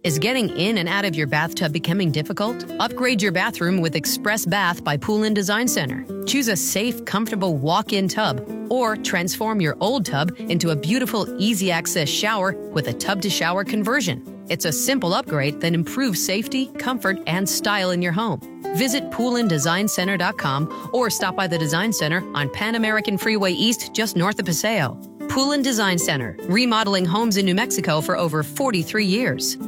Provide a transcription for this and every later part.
Is getting in and out of your bathtub becoming difficult? Upgrade your bathroom with Express Bath by Pool & Design Center. Choose a safe, comfortable walk-in tub or transform your old tub into a beautiful, easy-access shower with a tub-to-shower conversion. It's a simple upgrade that improves safety, comfort, and style in your home. Visit poolanddesignCenter.com or stop by the Design Center on Pan American Freeway East just north of Paseo. Pool & Design Center, remodeling homes in New Mexico for over 43 years.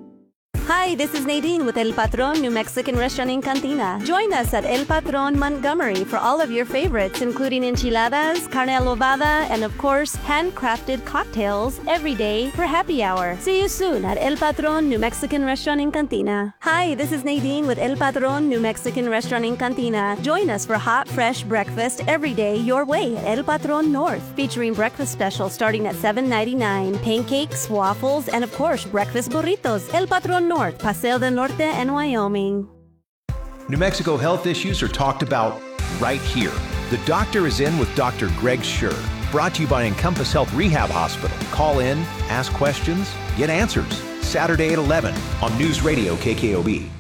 Hi, this is Nadine with El Patron New Mexican Restaurant in Cantina. Join us at El Patron Montgomery for all of your favorites, including enchiladas, carne adobada, and of course, handcrafted cocktails every day for happy hour. See you soon at El Patron New Mexican Restaurant in Cantina. Hi, this is Nadine with El Patron New Mexican Restaurant in Cantina. Join us for hot, fresh breakfast every day your way at El Patron North, featuring breakfast specials starting at $7.99, pancakes, waffles, and of course, breakfast burritos. El Patron North, Paseo del Norte, and Wyoming. New Mexico health issues are talked about right here. The Doctor is In with Dr. Greg Schur. Brought to you by Encompass Health Rehab Hospital. Call in, ask questions, get answers. Saturday at 11 on News Radio KKOB.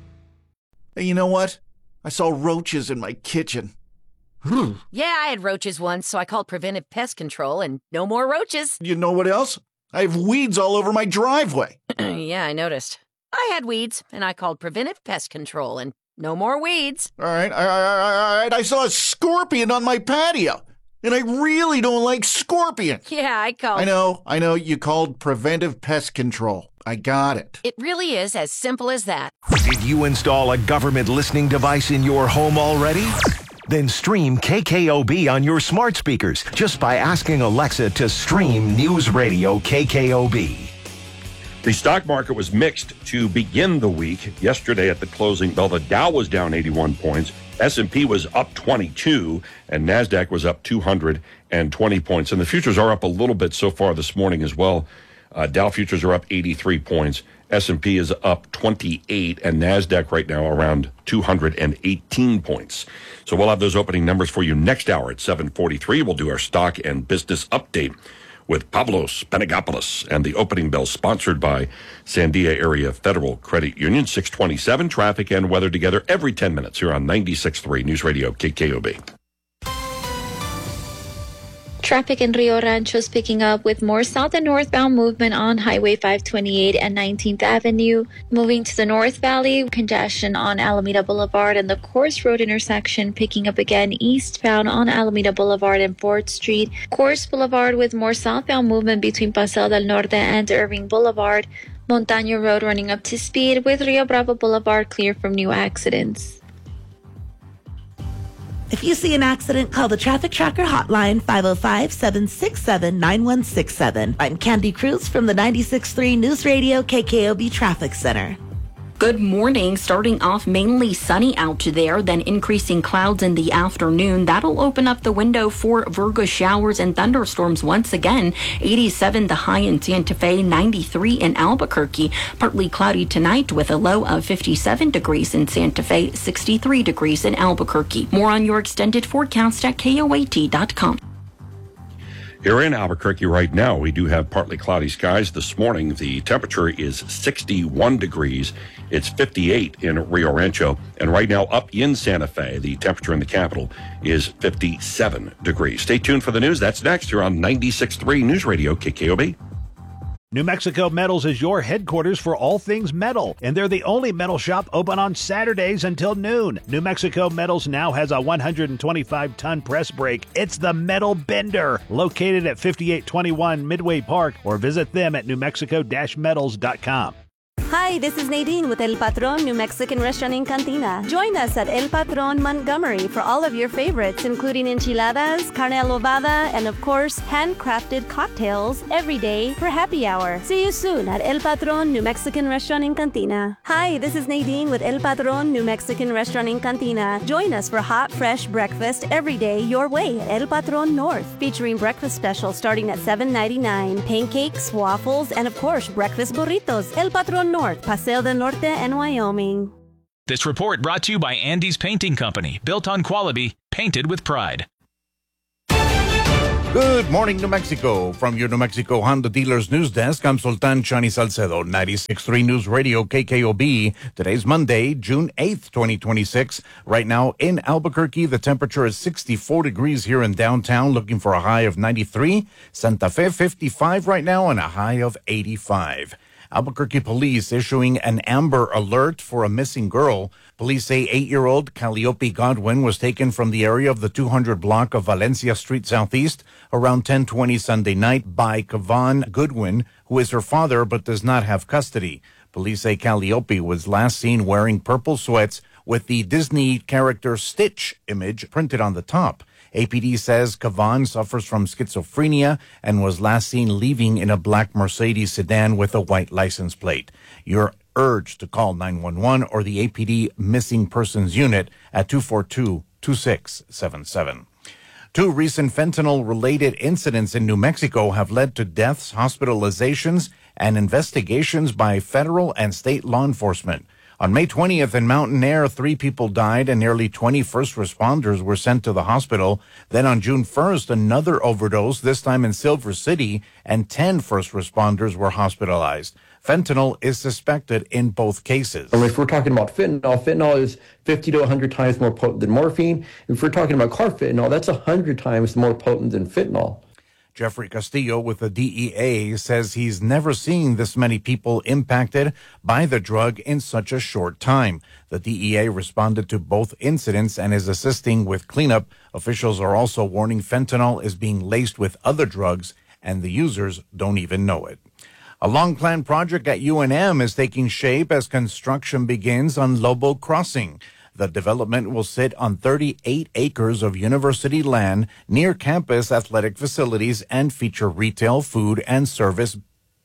Hey, you know what? I saw roaches in my kitchen. Yeah, I had roaches once, so I called Preventive Pest Control, and no more roaches. You know what else? I have weeds all over my driveway. Yeah, I noticed. I had weeds, and I called Preventive Pest Control, and no more weeds. All right. I saw a scorpion on my patio, and I really don't like scorpions. Yeah, I called. I know. You called Preventive Pest Control. I got it. It really is as simple as that. Did you install a government listening device in your home already? Then stream KKOB on your smart speakers just by asking Alexa to stream News Radio KKOB. The stock market was mixed to begin the week. Yesterday at the closing bell, the Dow was down 81 points, S&P was up 22, and NASDAQ was up 220 points. And the futures are up a little bit so far this morning as well. Dow futures are up 83 points, S&P is up 28, and NASDAQ right now around 218 points. So we'll have those opening numbers for you next hour at 7:43. We'll do our stock and business update with Pavlos Panagopoulos, and the opening bell sponsored by Sandia Area Federal Credit Union. 627, traffic and weather together every 10 minutes here on 96.3 News Radio KKOB. Traffic in Rio Rancho is picking up with more south and northbound movement on Highway 528 and 19th Avenue. Moving to the North Valley, congestion on Alameda Boulevard and the Course Road intersection picking up again eastbound on Alameda Boulevard and 4th Street. Course Boulevard with more southbound movement between Paseo del Norte and Irving Boulevard. Montaño Road running up to speed with Rio Bravo Boulevard clear from new accidents. If you see an accident, call the Traffic Tracker hotline, 505-767-9167. I'm Candy Cruz from the 96.3 News Radio KKOB Traffic Center. Good morning. Starting off mainly sunny out there, then increasing clouds in the afternoon. That'll open up the window for Virgo showers and thunderstorms once again. 87 the high in Santa Fe, 93 in Albuquerque. Partly cloudy tonight with a low of 57 degrees in Santa Fe, 63 degrees in Albuquerque. More on your extended forecast at KOAT.com. Here in Albuquerque right now, we do have partly cloudy skies this morning. The temperature is 61 degrees. It's 58 in Rio Rancho. And right now up in Santa Fe, the temperature in the capital is 57 degrees. Stay tuned for the news. That's next here on 96.3 News Radio KKOB. New Mexico Metals is your headquarters for all things metal, and they're the only metal shop open on Saturdays until noon. New Mexico Metals now has a 125-ton press brake. It's the Metal Bender, located at 5821 Midway Park, or visit them at newmexico-metals.com. Hi, this is Nadine with El Patron New Mexican Restaurant in Cantina. Join us at El Patron Montgomery for all of your favorites, including enchiladas, carne adobada, and of course, handcrafted cocktails every day for happy hour. See you soon at El Patron New Mexican Restaurant in Cantina. Hi, this is Nadine with El Patron New Mexican Restaurant in Cantina. Join us for hot, fresh breakfast every day your way at El Patron North, featuring breakfast specials starting at $7.99, pancakes, waffles, and of course, breakfast burritos. El Patron North, Paseo del Norte, and Wyoming. This report brought to you by Andy's Painting Company, built on quality, painted with pride. Good morning, New Mexico. From your New Mexico Honda Dealers News Desk, I'm Sultan Chani Salcedo, 96.3 News Radio KKOB. Today's Monday, June 8th, 2026. Right now in Albuquerque, the temperature is 64 degrees here in downtown, looking for a high of 93. Santa Fe, 55 right now, and a high of 85. Albuquerque police issuing an Amber Alert for a missing girl. Police say 8-year-old Calliope Godwin was taken from the area of the 200 block of Valencia Street Southeast around 10:20 Sunday night by Kavan Goodwin, who is her father but does not have custody. Police say Calliope was last seen wearing purple sweats with the Disney character Stitch image printed on the top. APD says Kavan suffers from schizophrenia and was last seen leaving in a black Mercedes sedan with a white license plate. You're urged to call 911 or the APD Missing Persons Unit at 242-2677. Two recent fentanyl-related incidents in New Mexico have led to deaths, hospitalizations, and investigations by federal and state law enforcement. On May 20th in Mountain Air, 3 people died and nearly 20 first responders were sent to the hospital. Then on June 1st, another overdose, this time in Silver City, and 10 first responders were hospitalized. Fentanyl is suspected in both cases. If we're talking about fentanyl is 50 to 100 times more potent than morphine. If we're talking about carfentanil, that's 100 times more potent than fentanyl. Jeffrey Castillo with the DEA says he's never seen this many people impacted by the drug in such a short time. The DEA responded to both incidents and is assisting with cleanup. Officials are also warning fentanyl is being laced with other drugs and the users don't even know it. A long-planned project at UNM is taking shape as construction begins on Lobo Crossing. The development will sit on 38 acres of university land near campus athletic facilities and feature retail, food, and service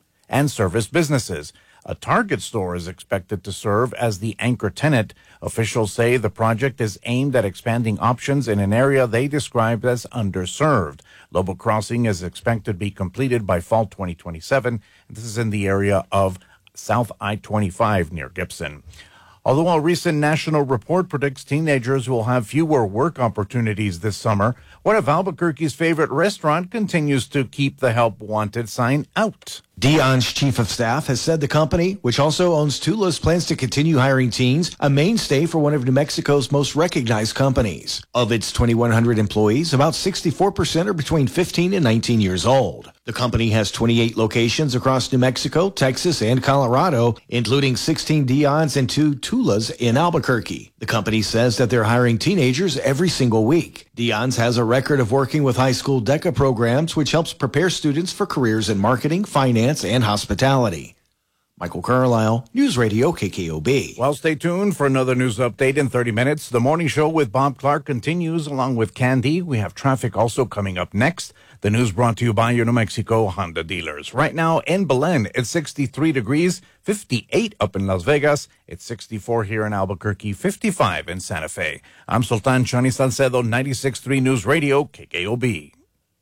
businesses. A Target store is expected to serve as the anchor tenant. Officials say the project is aimed at expanding options in an area they described as underserved. Lobo Crossing is expected to be completed by fall 2027. This is in the area of South I-25 near Gibson. Although a recent national report predicts teenagers will have fewer work opportunities this summer, one of Albuquerque's favorite restaurant continues to keep the help wanted sign out. Dion's chief of staff has said the company, which also owns Tula's, plans to continue hiring teens, a mainstay for one of New Mexico's most recognized companies. Of its 2,100 employees, about 64% are between 15 and 19 years old. The company has 28 locations across New Mexico, Texas, and Colorado, including 16 Dion's and 2 Tula's in Albuquerque. The company says that they're hiring teenagers every single week. Dion's has a record of working with high school DECA programs, which helps prepare students for careers in marketing, finance, and hospitality. Michael Carlisle, News Radio KKOB. Well, stay tuned for another news update in 30 minutes. The morning show with Bob Clark continues along with Candy. We have traffic also coming up next. The news brought to you by your New Mexico Honda dealers. Right now in Belen, it's 63 degrees, 58 up in Las Vegas. It's 64 here in Albuquerque, 55 in Santa Fe. I'm Sultan Chani Salcedo, 96.3 News Radio KKOB.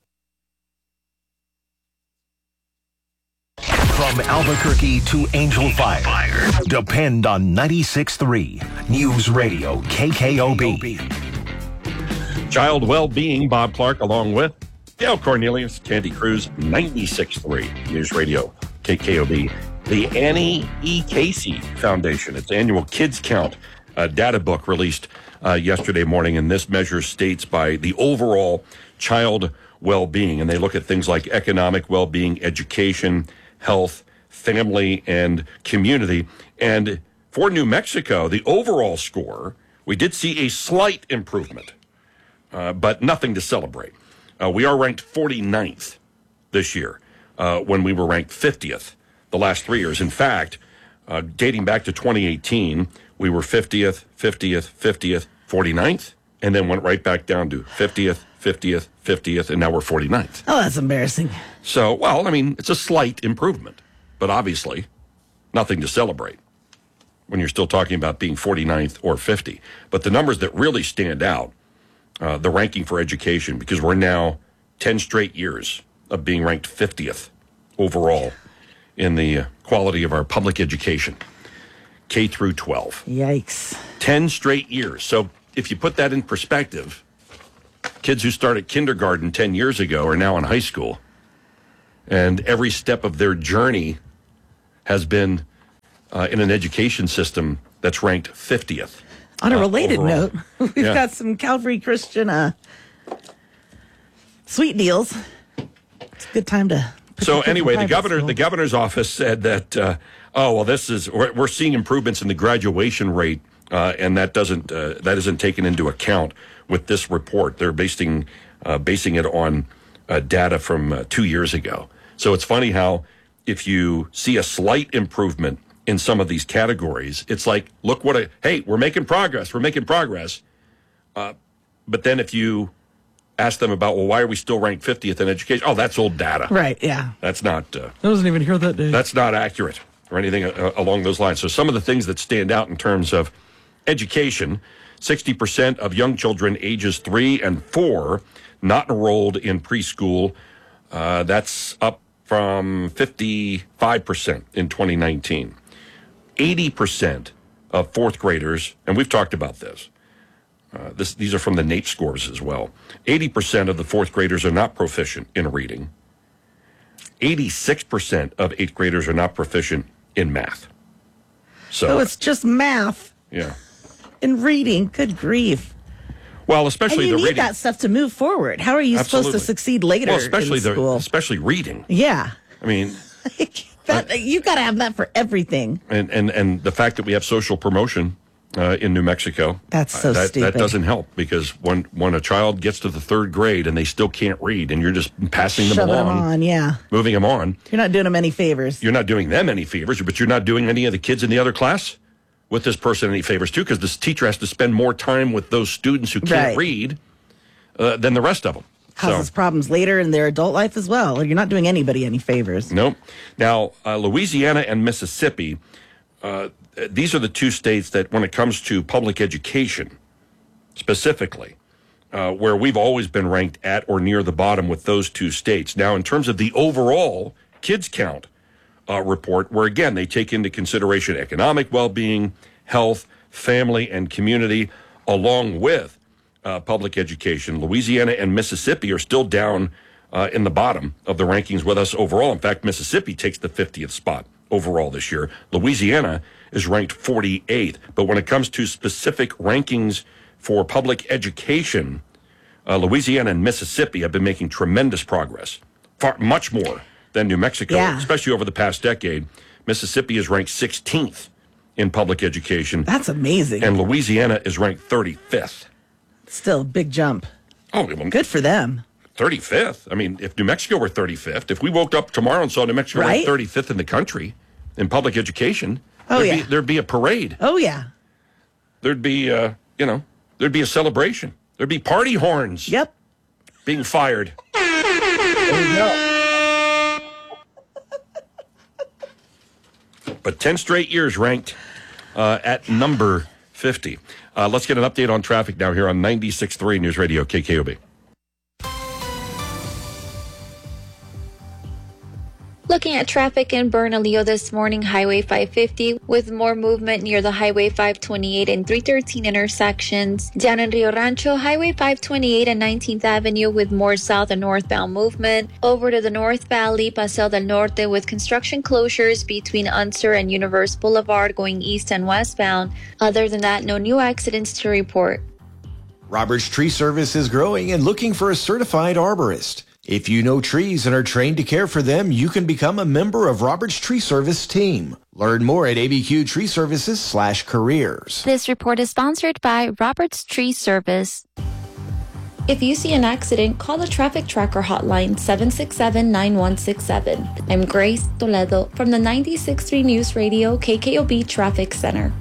From Albuquerque to Angel Fire, depend on 96.3 News Radio KKOB. Child Well-Being, Bob Clark, along with Dale Cornelius, Candy Cruz, 96.3 News Radio KKOB. The Annie E. Casey Foundation, its annual Kids Count data book released yesterday morning, and this measures states by the overall child well-being, and they look at things like economic well-being, education, health, family, and community. And for New Mexico, the overall score, we did see a slight improvement, but nothing to celebrate. We are ranked 49th this year when we were ranked 50th the last 3 years. In fact, dating back to 2018, we were 50th, 50th, 50th, 49th, and then went right back down to 50th, 50th, 50th, and now we're 49th. Oh, that's embarrassing. So, well, I mean, it's a slight improvement, but obviously nothing to celebrate when you're still talking about being 49th or 50. But the numbers that really stand out, the ranking for education, because we're now 10 straight years of being ranked 50th overall in the quality of our public education, K through 12. Yikes. 10 straight years. So if you put that in perspective, Kids who started kindergarten 10 years ago are now in high school. And every step of their journey has been in an education system that's ranked 50th. On a related overall. note, we've got some Calvary Christian sweet deals. It's a good time to. So anyway, the governor's office said that, we're seeing improvements in the graduation rate, and that isn't taken into account with this report. They're basing it on data from 2 years ago. So it's funny how if you see a slight improvement in some of these categories, it's like, look hey, we're making progress. But then if you ask them about, well, why are we still ranked 50th in education? Oh, that's old data. Right, yeah. That's not... I wasn't even here that day. That's not accurate or anything along those lines. So some of the things that stand out in terms of education, 60% of young children ages 3 and 4 not enrolled in preschool. That's up from 55% in 2019. 80% of fourth graders, and we've talked about this, these are from the NAEP scores as well. 80% of the fourth graders are not proficient in reading. 86% of eighth graders are not proficient in math. So it's just math. Yeah. And reading. Good grief. Well, especially and you the need reading. that stuff to move forward. How are you supposed to succeed later in school? Especially reading. Yeah. I mean... you've got to have that for everything. And the fact that we have social promotion in New Mexico. That's so stupid. That doesn't help, because when a child gets to the third grade and they still can't read, and you're just passing them along. Them on, yeah. Moving them on. You're not doing them any favors. You're not doing them any favors, but you're not doing any of the kids in the other class with this person any favors, too, because this teacher has to spend more time with those students who can't read than the rest of them. Causes problems later in their adult life as well. You're not doing anybody any favors. Nope. Now, Louisiana and Mississippi, these are the two states that, when it comes to public education, specifically, where we've always been ranked at or near the bottom with those two states. Now, in terms of the overall kids count report, where, again, they take into consideration economic well-being, health, family, and community, along with public education, Louisiana and Mississippi are still down in the bottom of the rankings with us overall. In fact, Mississippi takes the 50th spot overall this year. Louisiana is ranked 48th. But when it comes to specific rankings for public education, Louisiana and Mississippi have been making tremendous progress, much more than New Mexico, especially over the past decade. Mississippi is ranked 16th in public education. That's amazing. And Louisiana is ranked 35th. Still a big jump. Oh, good for them. 35th. I mean, if New Mexico were 35th, if we woke up tomorrow and saw New Mexico ranked 35th in the country in public education, there'd be a parade. Oh, yeah. There'd be, there'd be a celebration. There'd be party horns. Yep. Being fired. There you go. But 10 straight years ranked at number 50. Let's get an update on traffic now here on 96.3 News Radio KKOB. Looking at traffic in Bernalillo this morning, Highway 550, with more movement near the Highway 528 and 313 intersections. Down in Rio Rancho, Highway 528 and 19th Avenue with more south and northbound movement. Over to the North Valley, Paseo del Norte with construction closures between Unser and Universe Boulevard going east and westbound. Other than that, no new accidents to report. Roberts Tree Service is growing and looking for a certified arborist. If you know trees and are trained to care for them, you can become a member of Roberts Tree Service team. Learn more at abqtreeservices.com/careers. This report is sponsored by Roberts Tree Service. If you see an accident, call the Traffic Tracker hotline 767-9167. I'm Grace Toledo from the 96.3 News Radio KKOB Traffic Center.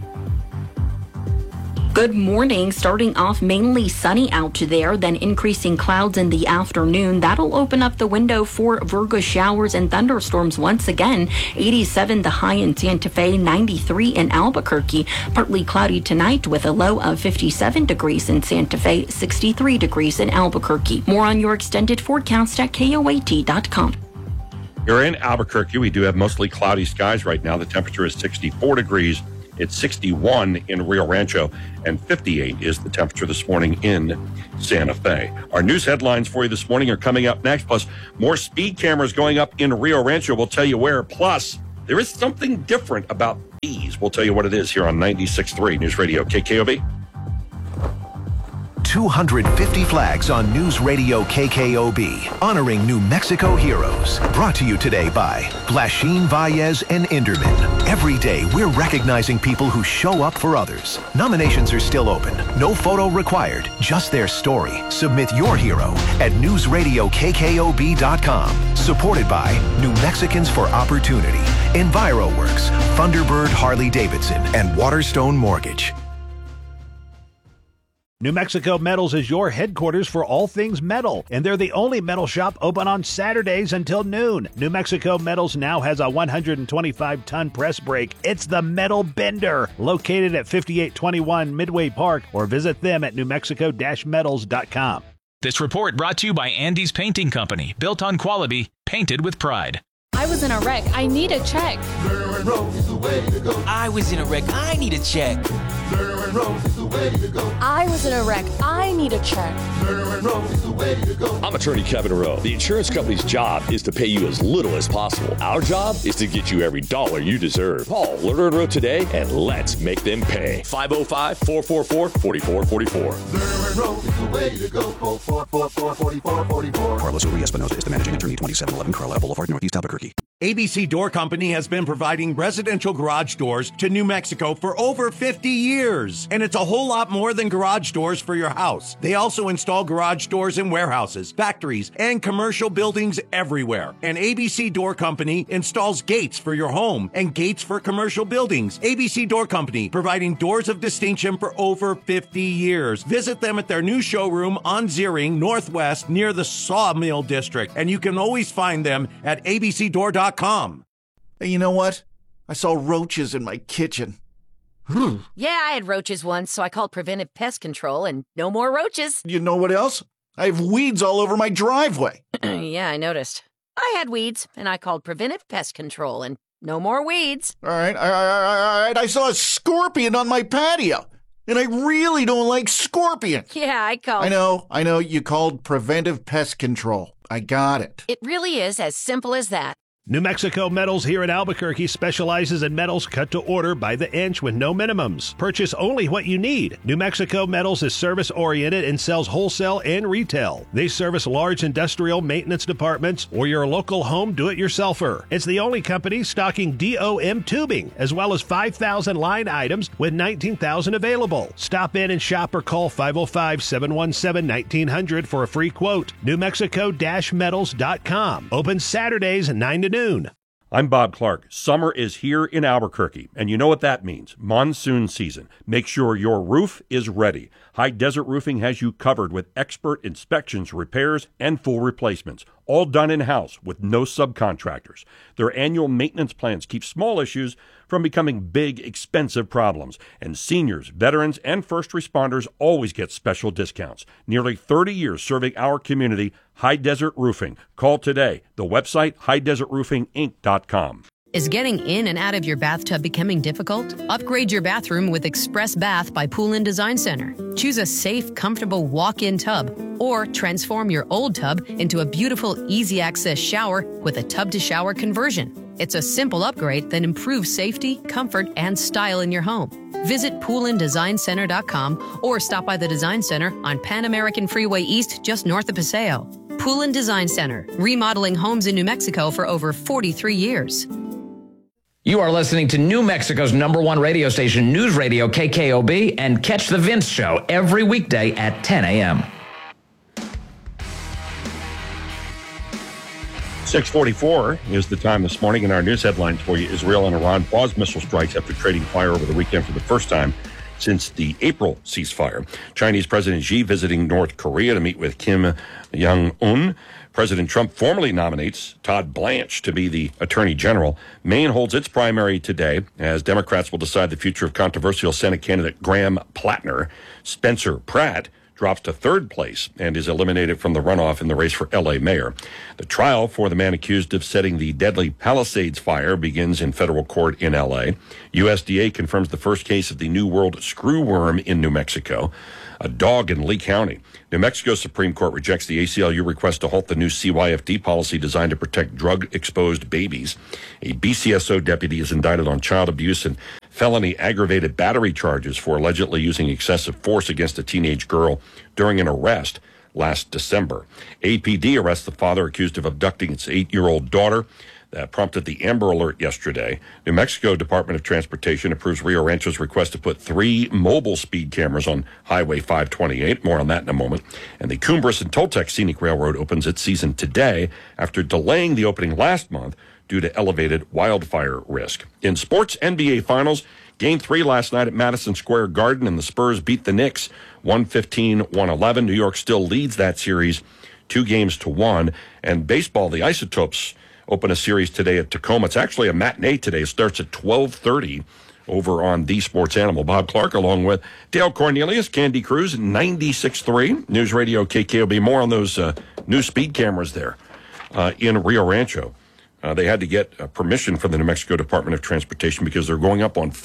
Good morning. Starting off mainly sunny out there, then increasing clouds in the afternoon. That'll open up the window for Virgo showers and thunderstorms once again. 87 the high in Santa Fe, 93 in Albuquerque. Partly cloudy tonight with a low of 57 degrees in Santa Fe, 63 degrees in Albuquerque. More on your extended forecast at KOAT.com. You're in Albuquerque. We do have mostly cloudy skies right now. The temperature is 64 degrees It's 61 in Rio Rancho, and 58 is the temperature this morning in Santa Fe. Our news headlines for you this morning are coming up next, plus more speed cameras going up in Rio Rancho. We'll tell you where. Plus, there is something different about these. We'll tell you what it is here on 96.3 News Radio KKOB. 250 flags on News Radio KKOB, honoring New Mexico heroes. Brought to you today by Blashin, Valles, and Inderman. Every day, we're recognizing people who show up for others. Nominations are still open. No photo required, just their story. Submit your hero at newsradiokkkob.com. Supported by New Mexicans for Opportunity, EnviroWorks, Thunderbird Harley-Davidson, and Waterstone Mortgage. New Mexico Metals is your headquarters for all things metal, and they're the only metal shop open on Saturdays until noon. New Mexico Metals now has a 125-ton press brake. It's the Metal Bender, located at 5821 Midway Park, or visit them at newmexico-metals.com. This report brought to you by Andy's Painting Company, built on quality, painted with pride. I was in a wreck. I need a check. I was in a wreck. I need a check. I was in a wreck. I need a check. I'm attorney Kevin Rowe. The insurance company's job is to pay you as little as possible. Our job is to get you every dollar you deserve. Call Lerner & Rowe today and let's make them pay. 505-444-4444. Lerner & Rowe is the way to go. 444-4444. Carlos Uri Espinosa is the managing attorney, 2711 Carlisle Boulevard, Northeast Albuquerque. ABC Door Company has been providing residential garage doors to New Mexico for over 50 years. And it's a whole lot more than garage doors for your house. They also install garage doors in warehouses, factories, and commercial buildings everywhere. And ABC Door Company installs gates for your home and gates for commercial buildings. ABC Door Company, providing doors of distinction for over 50 years. Visit them at their new showroom on Ziering, Northwest, near the Sawmill District. And you can always find them at abcdoor.com. Hey, you know what? I saw roaches in my kitchen. Yeah, I had roaches once, so I called Preventive Pest Control, and no more roaches. You know what else? I have weeds all over my driveway. Yeah, I noticed. I had weeds, and I called Preventive Pest Control, and no more weeds. All right. I saw a scorpion on my patio, and I really don't like scorpions. Yeah, I called... I know. You called Preventive Pest Control. I got it. It really is as simple as that. New Mexico Metals here in Albuquerque specializes in metals cut to order by the inch with no minimums. Purchase only what you need. New Mexico Metals is service-oriented and sells wholesale and retail. They service large industrial maintenance departments or your local home do-it-yourselfer. It's the only company stocking DOM tubing, as well as 5,000 line items with 19,000 available. Stop in and shop or call 505-717-1900 for a free quote. NewMexico-metals.com. Open Saturdays 9 to noon. I'm Bob Clark. Summer is here in Albuquerque, and you know what that means. Monsoon season. Make sure your roof is ready. High Desert Roofing has you covered with expert inspections, repairs, and full replacements, all done in-house with no subcontractors. Their annual maintenance plans keep small issues from becoming big, expensive problems. And seniors, veterans, and first responders always get special discounts. Nearly 30 years serving our community, High Desert Roofing. Call today. The website, highdesertroofinginc.com. Is getting in and out of your bathtub becoming difficult? Upgrade your bathroom with Express Bath by Pool & Design Center. Choose a safe, comfortable walk-in tub, or transform your old tub into a beautiful, easy-access shower with a tub-to-shower conversion. It's a simple upgrade that improves safety, comfort, and style in your home. Visit poolanddesignCenter.com or stop by the Design Center on Pan American Freeway East, just north of Paseo. Pool & Design Center, remodeling homes in New Mexico for over 43 years. You are listening to New Mexico's #1 radio station, News Radio KKOB, and catch The Vince Show every weekday at 10 a.m. 6:44 is the time this morning, and our news headlines for you. Israel and Iran pause missile strikes after trading fire over the weekend for the first time since the April ceasefire. Chinese President Xi visiting North Korea to meet with Kim Jong-un. President Trump formally nominates Todd Blanche to be the Attorney General. Maine holds its primary today as Democrats will decide the future of controversial Senate candidate Graham Plattner. Spencer Pratt drops to third place and is eliminated from the runoff in the race for L.A. mayor. The trial for the man accused of setting the deadly Palisades fire begins in federal court in L.A. USDA confirms the first case of the New World screwworm in New Mexico, a dog in Lee County. New Mexico Supreme Court rejects the ACLU request to halt the new CYFD policy designed to protect drug-exposed babies. A BCSO deputy is indicted on child abuse and felony aggravated battery charges for allegedly using excessive force against a teenage girl during an arrest last December. APD arrests the father accused of abducting its 8-year-old daughter. That prompted the Amber Alert yesterday. New Mexico Department of Transportation approves Rio Rancho's request to put 3 mobile speed cameras on Highway 528. More on that in a moment. And the Cumbres and Toltec Scenic Railroad opens its season today after delaying the opening last month due to elevated wildfire risk. In sports, NBA Finals, Game 3 last night at Madison Square Garden, and the Spurs beat the Knicks 115-111. New York still leads that series 2-1. And baseball, the Isotopes open a series today at Tacoma. It's actually a matinee today. It starts at 12:30 over on The Sports Animal. Bob Clark along with Dale Cornelius, Candy Cruz, 96.3 News Radio KKOB. More on those new speed cameras there in Rio Rancho. They had to get permission from the New Mexico Department of Transportation because they're going up on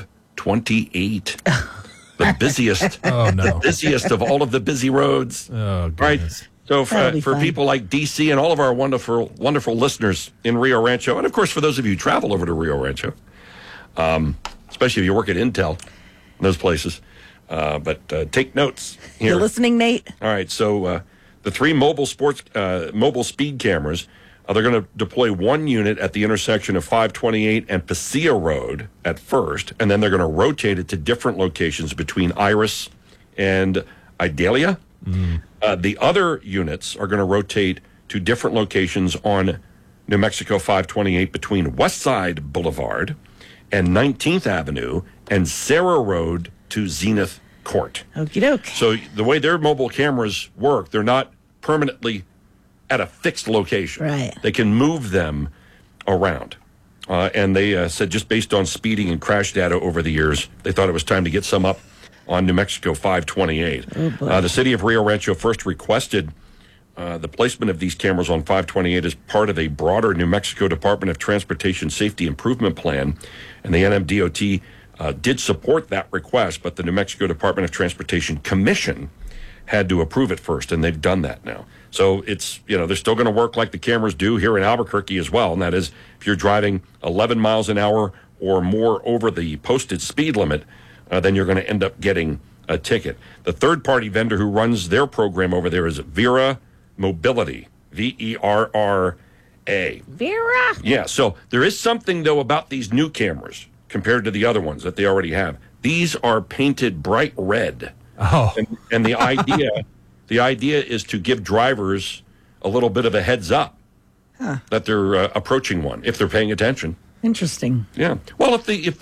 528. The busiest, the busiest of all of the busy roads. Oh, goodness. Right? So for people like DC and all of our wonderful, wonderful listeners in Rio Rancho, and of course for those of you who travel over to Rio Rancho, especially if you work at Intel, those places, but take notes here. You're listening, Nate? All right, so the 3 mobile speed cameras, they're going to deploy 1 unit at the intersection of 528 and Paseo Road at first, and then they're going to rotate it to different locations between Iris and Idalia. The other units are going to rotate to different locations on New Mexico 528 between Westside Boulevard and 19th Avenue and Sarah Road to Zenith Court. Okie doke. So the way their mobile cameras work, they're not permanently at a fixed location. Right. They can move them around. And they said just based on speeding and crash data over the years, they thought it was time to get some up on New Mexico 528. The city of Rio Rancho first requested the placement of these cameras on 528 as part of a broader New Mexico Department of Transportation Safety Improvement Plan, and the NMDOT did support that request, but the New Mexico Department of Transportation Commission had to approve it first, and they've done that now. So it's, they're still going to work like the cameras do here in Albuquerque as well, and that is if you're driving 11 miles an hour or more over the posted speed limit, then you're going to end up getting a ticket. The third-party vendor who runs their program over there is Vera Mobility, Verra. Vera? Yeah, so there is something, though, about these new cameras compared to the other ones that they already have. These are painted bright red. Oh. And the idea is to give drivers a little bit of a heads up that they're approaching one, if they're paying attention. Interesting. Yeah. Well,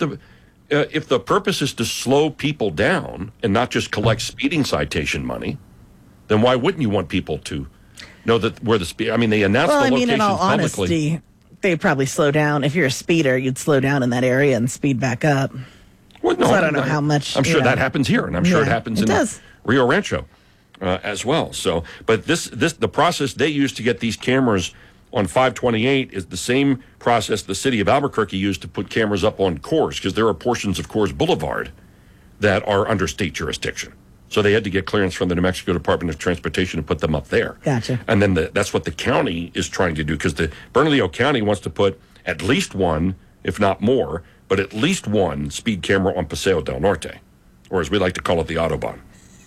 if the purpose is to slow people down and not just collect speeding citation money, then why wouldn't you want people to know that where the speed? I mean, they announce the locations in all publicly. honesty, they'd probably slow down. If you're a speeder, you'd slow down in that area and speed back up. Well, no, so I don't know how much. I'm sure that happens here, and I'm sure it happens in does. Rio Rancho as well. So, but the process they use to get these cameras on 528 is the same process the city of Albuquerque used to put cameras up on Coors, because there are portions of Coors Boulevard that are under state jurisdiction. So they had to get clearance from the New Mexico Department of Transportation to put them up there. Gotcha. And then that's what the county is trying to do, because the Bernalillo County wants to put at least one, if not more, but at least one speed camera on Paseo del Norte, or as we like to call it, the Autobahn.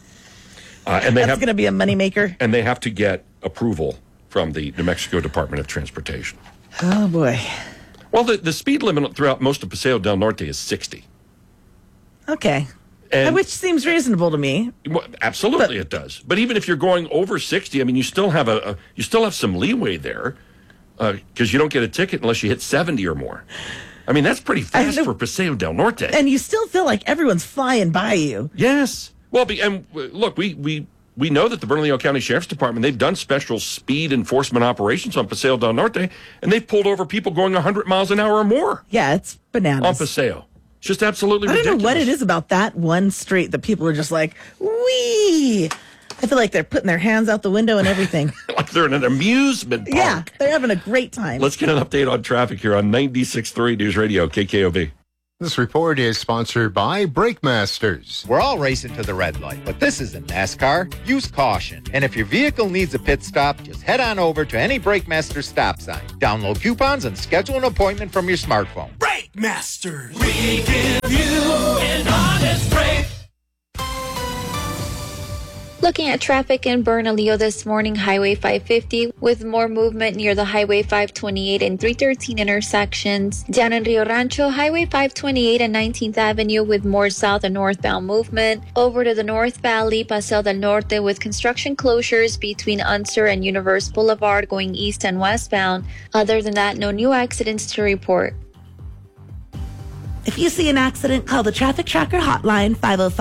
And that's going to be a moneymaker. And they have to get approval from the New Mexico Department of Transportation. Oh, boy. Well, the speed limit throughout most of Paseo del Norte is 60. Okay. And which seems reasonable to me. Well, absolutely, it does. But even if you're going over 60, I mean, you still have some leeway there, because you don't get a ticket unless you hit 70 or more. I mean, that's pretty fast for Paseo del Norte. And you still feel like everyone's flying by you. Yes. Well, and look, we know that the Bernalillo County Sheriff's Department, they've done special speed enforcement operations on Paseo del Norte, and they've pulled over people going 100 miles an hour or more. Yeah, it's bananas. On Paseo. It's just absolutely ridiculous. I don't know what it is about that one street that people are just like, wee. I feel like they're putting their hands out the window and everything. Like they're in an amusement park. Yeah, they're having a great time. Let's get an update on traffic here on 96.3 News Radio, KKOB. This report is sponsored by Brake Masters. We're all racing to the red light, but this isn't NASCAR. Use caution. And if your vehicle needs a pit stop, just head on over to any Brake Masters stop sign. Download coupons and schedule an appointment from your smartphone. Brake Masters. We give you an honest break. Looking at traffic in Bernalillo this morning, Highway 550 with more movement near the Highway 528 and 313 intersections. Down in Rio Rancho, Highway 528 and 19th Avenue with more south and northbound movement. Over to the North Valley, Paseo del Norte with construction closures between Unser and Universe Boulevard going east and westbound. Other than that, no new accidents to report. If you see an accident, call the Traffic Tracker hotline,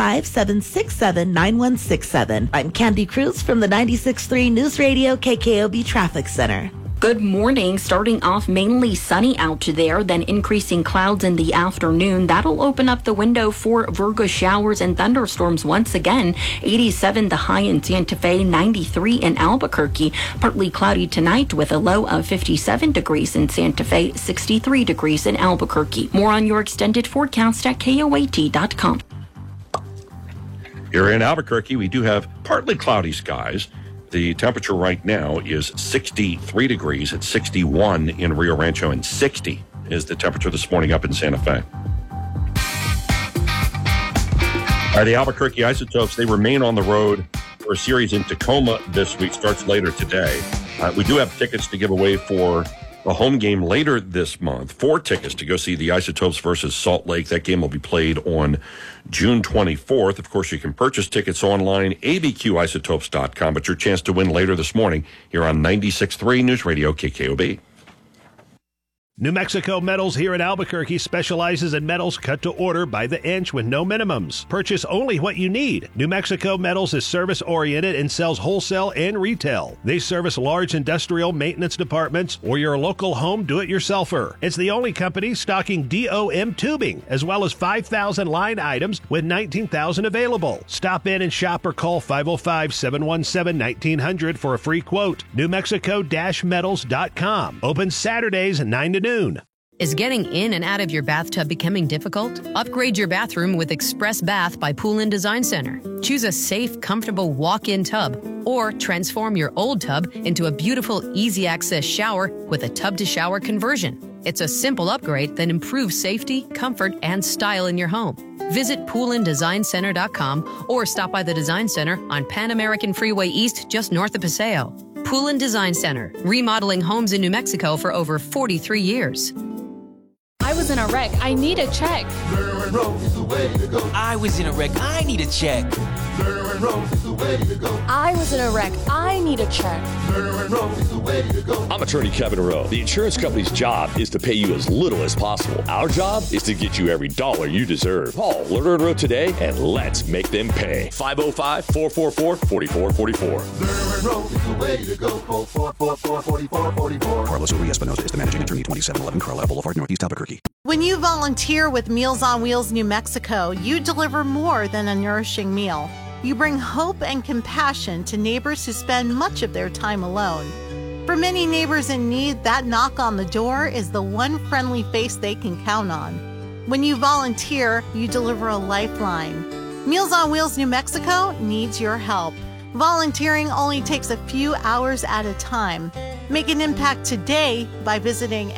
505-767-9167. I'm Candy Cruz from the 96.3 News Radio KKOB Traffic Center. Good morning. Starting off mainly sunny out there, then increasing clouds in the afternoon. That'll open up the window for Virgo showers and thunderstorms once again. 87 the high in Santa Fe, 93 in Albuquerque. Partly cloudy tonight with a low of 57 degrees in Santa Fe, 63 degrees in Albuquerque. More on your extended forecast at KOAT.com. Here in Albuquerque, we do have partly cloudy skies. The temperature right now is 63 degrees. It's 61 in Rio Rancho, and 60 is the temperature this morning up in Santa Fe. The Albuquerque Isotopes, they remain on the road for a series in Tacoma this week. Starts later today. We do have tickets to give away for the home game later this month. 4 tickets to go see the Isotopes versus Salt Lake. That game will be played on June 24th. Of course, you can purchase tickets online, abqisotopes.com. But your chance to win later this morning here on 96.3 News Radio KKOB. New Mexico Metals here in Albuquerque specializes in metals cut to order by the inch with no minimums. Purchase only what you need. New Mexico Metals is service-oriented and sells wholesale and retail. They service large industrial maintenance departments or your local home do-it-yourselfer. It's the only company stocking DOM tubing, as well as 5,000 line items with 19,000 available. Stop in and shop or call 505-717-1900 for a free quote. NewMexico-metals.com. Open Saturdays 9 to noon. Is getting in and out of your bathtub becoming difficult? Upgrade your bathroom with Express Bath by Pool & Design Center. Choose a safe, comfortable walk-in tub or transform your old tub into a beautiful, easy-access shower with a tub-to-shower conversion. It's a simple upgrade that improves safety, comfort, and style in your home. Visit poolanddesignCenter.com or stop by the Design Center on Pan American Freeway East just north of Paseo. Pool & Design Center, remodeling homes in New Mexico for over 43 years. I was in a wreck. I need a check. Darren Rose is the way to go. I was in a wreck. I need a check. Darren Rose is the way to go. I was in a wreck. I need a check. Darren Rose is the way to go. I'm attorney Kevin Rowe. The insurance company's job is to pay you as little as possible. Our job is to get you every dollar you deserve. Call Lerner & Rowe today and let's make them pay. 505-444-4444. Darren Rose is the way to go. 444-4444. Carlos Uri Espinosa is the managing attorney, 2711 Carlisle Boulevard, Northeast Albuquerque. When you volunteer with Meals on Wheels New Mexico, you deliver more than a nourishing meal. You bring hope and compassion to neighbors who spend much of their time alone. For many neighbors in need, that knock on the door is the one friendly face they can count on. When you volunteer, you deliver a lifeline. Meals on Wheels New Mexico needs your help. Volunteering only takes a few hours at a time. Make an impact today by visiting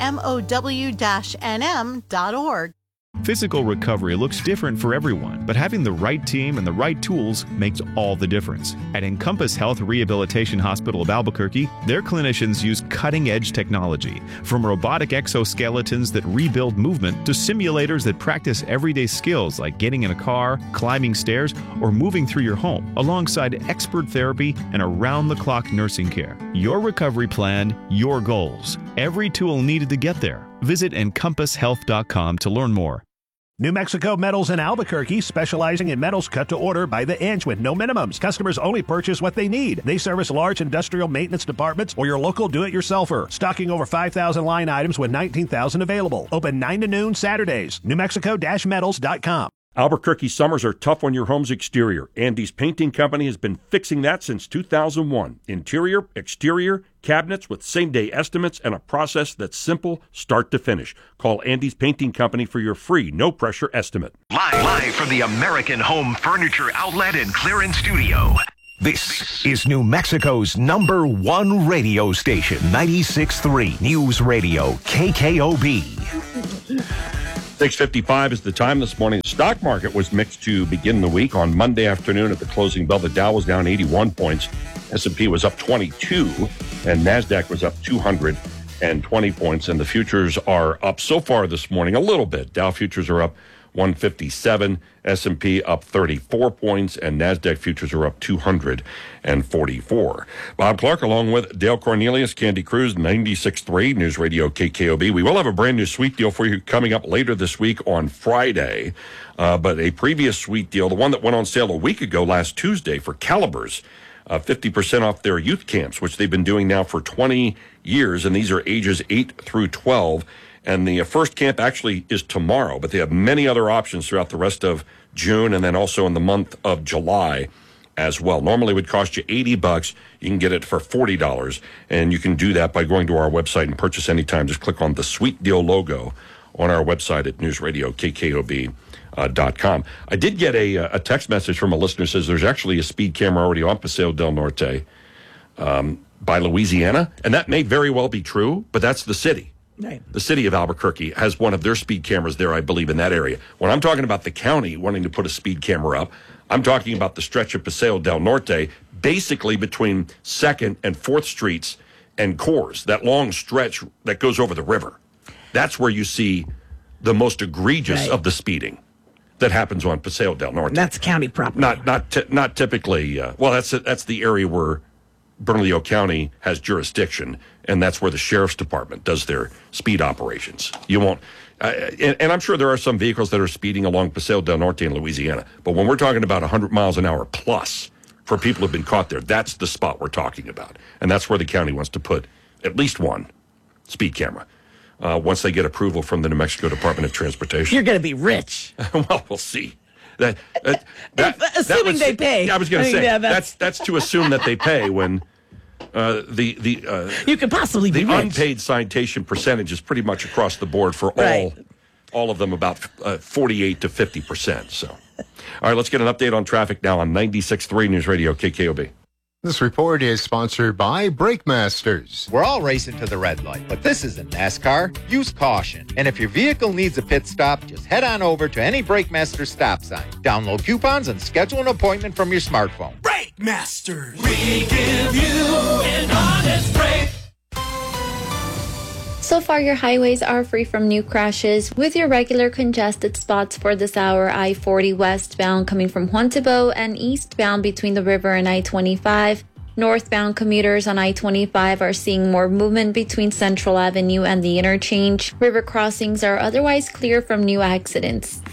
mow-nm.org. Physical recovery looks different for everyone, but having the right team and the right tools makes all the difference. At Encompass Health Rehabilitation Hospital of Albuquerque, their clinicians use cutting-edge technology, from robotic exoskeletons that rebuild movement to simulators that practice everyday skills like getting in a car, climbing stairs, or moving through your home, alongside expert therapy and around-the-clock nursing care. Your recovery plan, your goals. Every tool needed to get there. Visit EncompassHealth.com to learn more. New Mexico Metals in Albuquerque, specializing in metals cut to order by the inch with no minimums. Customers only purchase what they need. They service large industrial maintenance departments or your local do-it-yourselfer. Stocking over 5,000 line items with 19,000 available. Open 9 to noon Saturdays. NewMexico-metals.com. Albuquerque summers are tough on your home's exterior. Andy's Painting Company has been fixing that since 2001. Interior, exterior, cabinets with same-day estimates and a process that's simple start to finish. Call Andy's Painting Company for your free, no-pressure estimate. Live from the American Home Furniture Outlet and Clearance Studio. This is New Mexico's #1 radio station, 96.3 News Radio, KKOB. 6:55 is the time this morning. The stock market was mixed to begin the week. On Monday afternoon at the closing bell, the Dow was down 81 points. S&P was up 22, and NASDAQ was up 220 points. And the futures are up so far this morning a little bit. Dow futures are up 157, S&P up 34 points, and NASDAQ futures are up 244. Bob Clark, along with Dale Cornelius, Candy Cruz, 96.3 News Radio KKOB. We will have a brand new sweet deal for you coming up later this week on Friday. But a previous sweet deal, the one that went on sale a week ago last Tuesday for Calibers, 50% off their youth camps, which they've been doing now for 20 years, and these are ages 8 through 12. And the first camp actually is tomorrow, but they have many other options throughout the rest of June and then also in the month of July as well. Normally it would cost you $80. You can get it for $40, and you can do that by going to our website and purchase anytime. Just click on the Sweet Deal logo on our website at newsradiokkob.com. I did get a text message from a listener who says there's actually a speed camera already on Paseo del Norte by Louisiana, and that may very well be true, but that's the city. Right. The city of Albuquerque has one of their speed cameras there, I believe, in that area. When I'm talking about the county wanting to put a speed camera up, I'm talking about the stretch of Paseo del Norte, basically between 2nd and 4th Streets and Coors, that long stretch that goes over the river. That's where you see the most egregious of the speeding that happens on Paseo del Norte. That's county property. Not typically. That's the area where Bernalillo County has jurisdiction, and that's where the sheriff's department does their speed operations. You won't, and I'm sure there are some vehicles that are speeding along Paseo del Norte in Louisiana, but when we're talking about 100 miles an hour plus for people who have been caught there, that's the spot we're talking about, and that's where the county wants to put at least one speed camera once they get approval from the New Mexico Department of Transportation. You're going to be rich. Well, we'll see. Assuming they pay. I was going to say that's to assume that they pay when you could possibly be the rich. Unpaid citation percentage is pretty much across the board for all of them, about 48 to 50%. So, all right, let's get an update on traffic now on 96.3 News Radio KKOB. This report is sponsored by Brake Masters. We're all racing to the red light, but this isn't NASCAR. Use caution. And if your vehicle needs a pit stop, just head on over to any Brake Masters stop sign. Download coupons and schedule an appointment from your smartphone. Brake Masters. We give you an honest break. So far, your highways are free from new crashes, with your regular congested spots for this hour: I-40 westbound coming from Juntebo and eastbound between the river and I-25. Northbound commuters on I-25 are seeing more movement between Central Avenue and the interchange. River crossings are otherwise clear from new accidents.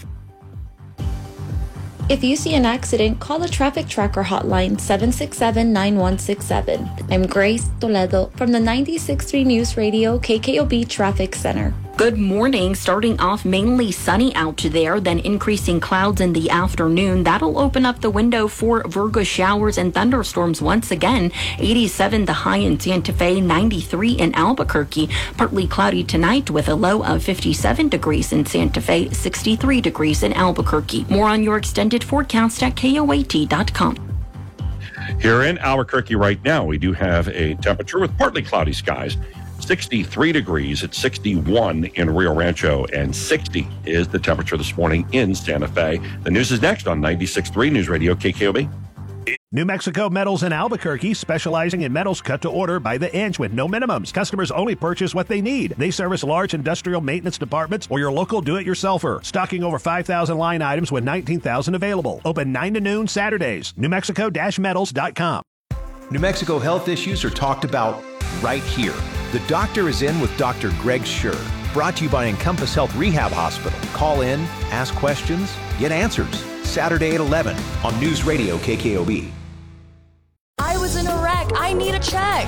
If you see an accident, call the Traffic Tracker hotline 767-9167. I'm Grace Toledo from the 96.3 News Radio KKOB Traffic Center. Good morning. Starting off mainly sunny out there, then increasing clouds in the afternoon. That'll open up the window for Virgo showers and thunderstorms once again. 87 the high in Santa Fe, 93 in Albuquerque. Partly cloudy tonight with a low of 57 degrees in Santa Fe, 63 degrees in Albuquerque. More on your extended forecast at KOAT.com. Here in Albuquerque right now, we do have a temperature with partly cloudy skies. 63 degrees at 61 in Rio Rancho, and 60 is the temperature this morning in Santa Fe. The news is next on 96.3 News Radio KKOB. New Mexico Metals in Albuquerque, specializing in metals cut to order by the inch with no minimums. Customers only purchase what they need. They service large industrial maintenance departments or your local do-it-yourselfer. Stocking over 5,000 line items with 19,000 available. Open 9 to noon Saturdays. NewMexico-metals.com. New Mexico health issues are talked about right here. The Doctor is In with Dr. Greg Scher. Brought to you by Encompass Health Rehab Hospital. Call in, ask questions, get answers. Saturday at 11 on News Radio KKOB. I was in a wreck. I need a check.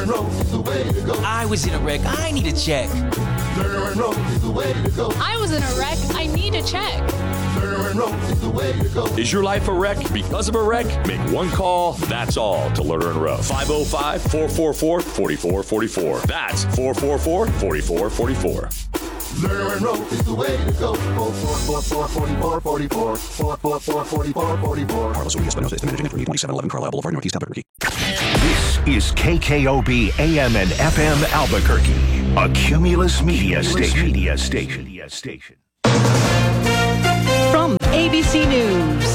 I was in a wreck. I need a check. I was in a wreck. I need a check. Rose is the way to go. Is your life a wreck because of a wreck? Make one call, that's all, to Lerner and Rowe. 505-444-4444. That's 444-4444. Lerner and Rowe is the way to go. 444-4444. 444-4444. Carlos Urias Espinosa, estimated agent for 2711 Carlisle Boulevard, Northeast Albuquerque. This is KKOB AM and FM Albuquerque, a Cumulus Media Station. From ABC News,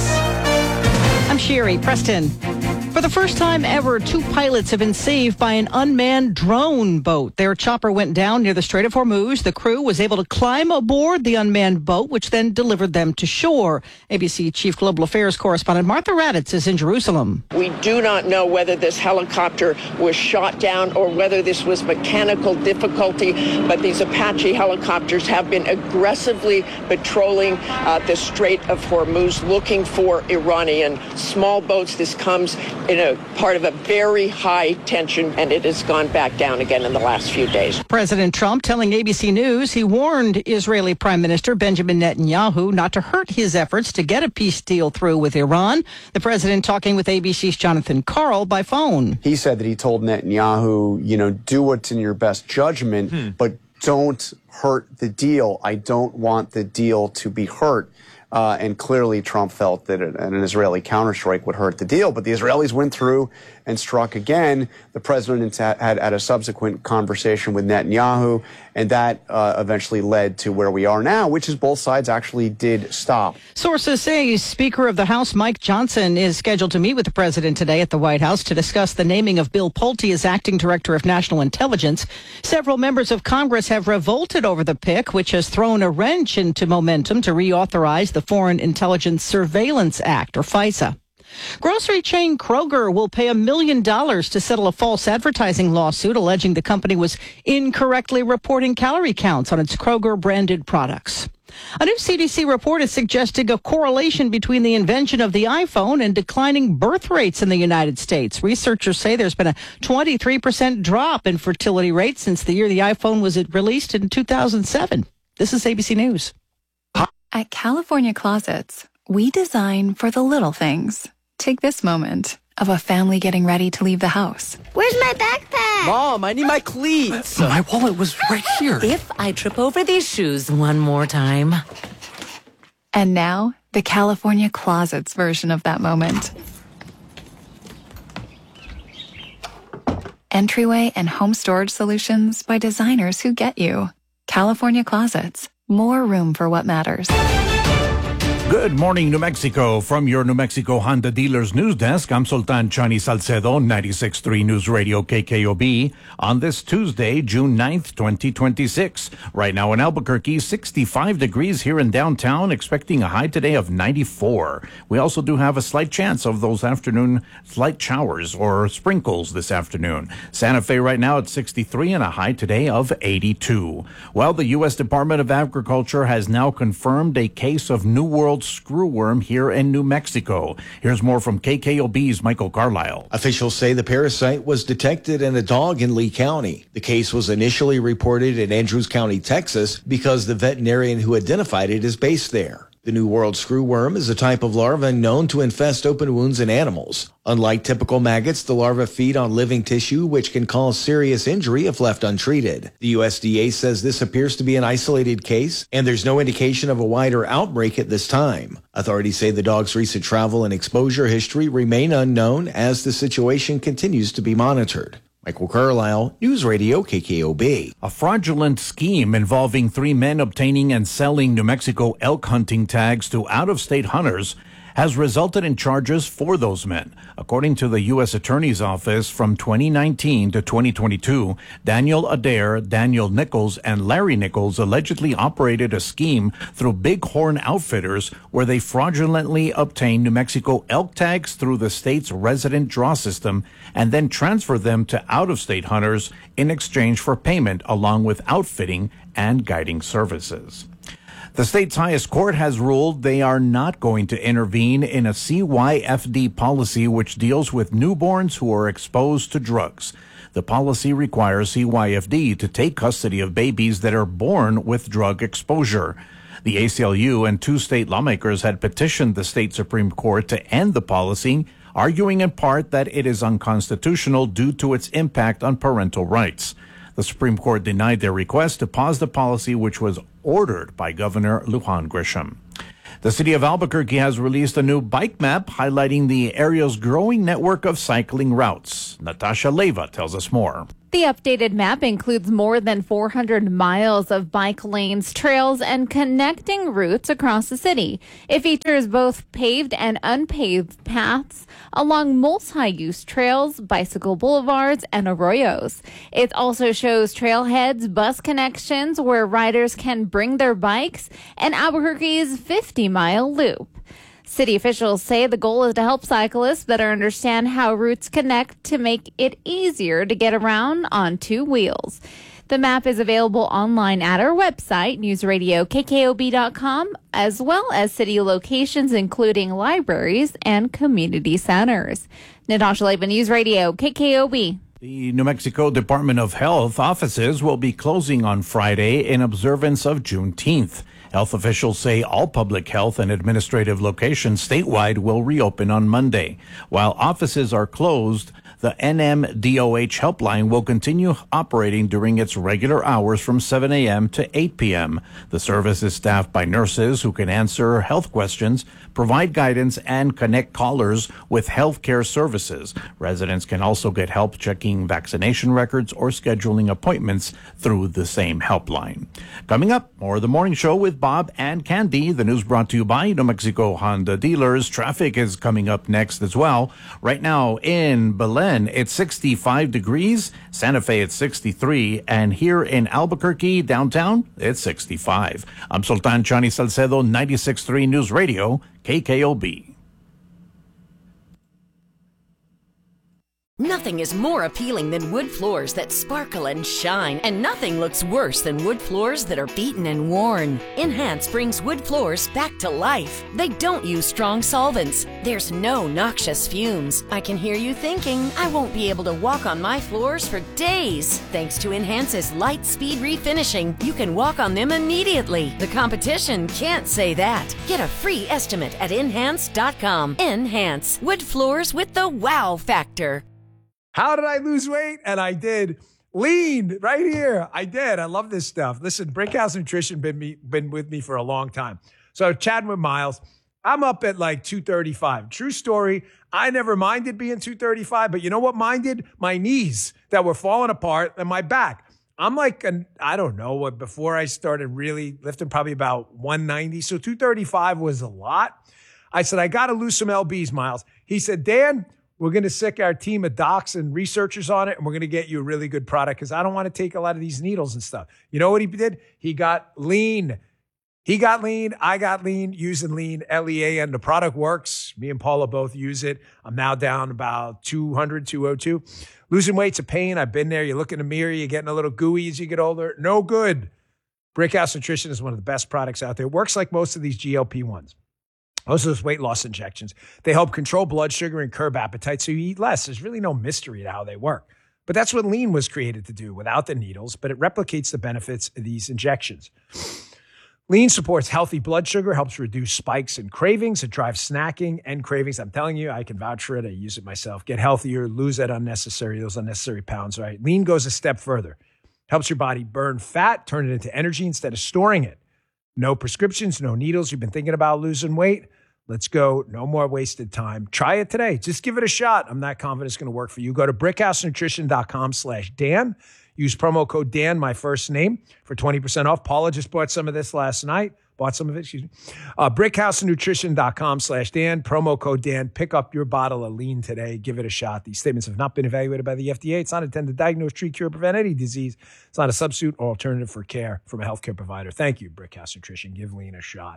I'm Sherry Preston. For the first time ever, 2 pilots have been saved by an unmanned drone boat. Their chopper went down near the Strait of Hormuz. The crew was able to climb aboard the unmanned boat, which then delivered them to shore. ABC Chief Global Affairs correspondent Martha Raddatz is in Jerusalem. We do not know whether this helicopter was shot down or whether this was mechanical difficulty, but these Apache helicopters have been aggressively patrolling the Strait of Hormuz looking for Iranian small boats. This comes in a part of a very high tension, and it has gone back down again in the last few days. President Trump telling ABC News he warned Israeli Prime Minister Benjamin Netanyahu not to hurt his efforts to get a peace deal through with Iran. The president talking with ABC's Jonathan Karl by phone. He said that he told Netanyahu, do what's in your best judgment, but don't hurt the deal. I don't want the deal to be hurt. And clearly Trump felt that an Israeli counterstrike would hurt the deal. But the Israelis went through and struck again. The president had a subsequent conversation with Netanyahu, and that eventually led to where we are now, which is both sides actually did stop. Sources say Speaker of the House Mike Johnson is scheduled to meet with the president today at the White House to discuss the naming of Bill Pulte as acting director of national intelligence. Several members of Congress have revolted over the pick, which has thrown a wrench into momentum to reauthorize the Foreign Intelligence Surveillance Act, or FISA. Grocery chain Kroger will pay $1 million to settle a false advertising lawsuit alleging the company was incorrectly reporting calorie counts on its Kroger-branded products. A new CDC report is suggesting a correlation between the invention of the iPhone and declining birth rates in the United States. Researchers say there's been a 23% drop in fertility rates since the year the iPhone was released in 2007. This is ABC News. At California Closets, we design for the little things. Take this moment of a family getting ready to leave the house. Where's my backpack? Mom, I need my cleats. My wallet was right here. If I trip over these shoes one more time. And now, the California Closets version of that moment. Entryway and home storage solutions by designers who get you. California Closets. More room for what matters. Good morning, New Mexico. From your New Mexico Honda Dealers News Desk, I'm Sultan Chani Salcedo, 96.3 News Radio KKOB, on this Tuesday, June 9th, 2026. Right now in Albuquerque, 65 degrees here in downtown, expecting a high today of 94. We also do have a slight chance of those afternoon slight showers or sprinkles this afternoon. Santa Fe right now at 63 and a high today of 82. Well, the U.S. Department of Agriculture has now confirmed a case of New World screwworm here in New Mexico. Here's more from KKOB's Michael Carlisle. Officials say the parasite was detected in a dog in Lee County. The case was initially reported in Andrews County, Texas, because the veterinarian who identified it is based there. The New World screwworm is a type of larva known to infest open wounds in animals. Unlike typical maggots, the larvae feed on living tissue, which can cause serious injury if left untreated. The USDA says this appears to be an isolated case, and there's no indication of a wider outbreak at this time. Authorities say the dog's recent travel and exposure history remain unknown as the situation continues to be monitored. Michael Carlisle, News Radio KKOB. A fraudulent scheme involving 3 men obtaining and selling New Mexico elk hunting tags to out-of-state hunters has resulted in charges for those men. According to the U.S. Attorney's Office, from 2019 to 2022, Daniel Adair, Daniel Nichols, and Larry Nichols allegedly operated a scheme through Bighorn Outfitters where they fraudulently obtained New Mexico elk tags through the state's resident draw system and then transferred them to out-of-state hunters in exchange for payment along with outfitting and guiding services. The state's highest court has ruled they are not going to intervene in a CYFD policy which deals with newborns who are exposed to drugs. The policy requires CYFD to take custody of babies that are born with drug exposure. The ACLU and 2 state lawmakers had petitioned the state Supreme Court to end the policy, arguing in part that it is unconstitutional due to its impact on parental rights. The Supreme Court denied their request to pause the policy, which was ordered by Governor Lujan Grisham. The city of Albuquerque has released a new bike map highlighting the area's growing network of cycling routes. Natasha Leyva tells us more. The updated map includes more than 400 miles of bike lanes, trails, and connecting routes across the city. It features both paved and unpaved paths along multi-use trails, bicycle boulevards, and arroyos. It also shows trailheads, bus connections where riders can bring their bikes, and Albuquerque's 50-mile loop. City officials say the goal is to help cyclists better understand how routes connect to make it easier to get around on 2 wheels. The map is available online at our website, newsradiokkob.com, as well as city locations including libraries and community centers. Natasha Leyva, News Radio, KKOB. The New Mexico Department of Health offices will be closing on Friday in observance of Juneteenth. Health officials say all public health and administrative locations statewide will reopen on Monday. While offices are closed, the NMDOH helpline will continue operating during its regular hours from 7 a.m. to 8 p.m. The service is staffed by nurses who can answer health questions, provide guidance, and connect callers with healthcare services. Residents can also get help checking vaccination records or scheduling appointments through the same helpline. Coming up, more of the morning show with Bob and Candy. The news brought to you by New Mexico Honda dealers. Traffic is coming up next as well. Right now in Belen, it's 65 degrees. Santa Fe, it's 63. And here in Albuquerque, downtown, it's 65. I'm Sultan Chani Salcedo, 96.3 News Radio, KKOB. Nothing is more appealing than wood floors that sparkle and shine, and nothing looks worse than wood floors that are beaten and worn. Enhance brings wood floors back to life. They don't use strong solvents. There's no noxious fumes. I can hear you thinking, I won't be able to walk on my floors for days. Thanks to Enhance's light speed refinishing, you can walk on them immediately. The competition can't say that. Get a free estimate at Enhance.com. Enhance, wood floors with the wow factor. How did I lose weight? And I did. Lean right here. I did. I love this stuff. Listen, Brickhouse Nutrition been with me for a long time. So chatting with Miles, I'm up at like 235. True story. I never minded being 235, but you know what minded? My knees that were falling apart and my back. I'm like, I don't know, before I started really lifting, probably about 190. So 235 was a lot. I said, I got to lose some LBs, Miles. He said, Dan, we're going to sick our team of docs and researchers on it, and we're going to get you a really good product because I don't want to take a lot of these needles and stuff. You know what he did? He got lean. He got lean. I got lean using lean, LEAN. The product works. Me and Paula both use it. I'm now down about 200, 202. Losing weight's a pain. I've been there. You look in the mirror. You're getting a little gooey as you get older. No good. Brickhouse Nutrition is one of the best products out there. It works like most of these GLP-1s. Most of those weight loss injections, they help control blood sugar and curb appetite so you eat less. There's really no mystery to how they work. But that's what lean was created to do without the needles, but it replicates the benefits of these injections. Lean supports healthy blood sugar, helps reduce spikes and cravings. It drives snacking and cravings. I'm telling you, I can vouch for it. I use it myself. Get healthier, lose those unnecessary pounds, right? Lean goes a step further. Helps your body burn fat, turn it into energy instead of storing it. No prescriptions, no needles. You've been thinking about losing weight? Let's go. No more wasted time. Try it today. Just give it a shot. I'm not confident it's going to work for you. Go to brickhousenutrition.com/Dan. Use promo code Dan, my first name, for 20% off. Paula just bought some of this last night. brickhousenutrition.com/Dan. Promo code Dan. Pick up your bottle of lean today. Give it a shot. These statements have not been evaluated by the FDA. It's not intended to diagnose, treat, cure, prevent any disease. It's not a substitute or alternative for care from a healthcare provider. Thank you, Brickhouse Nutrition. Give lean a shot.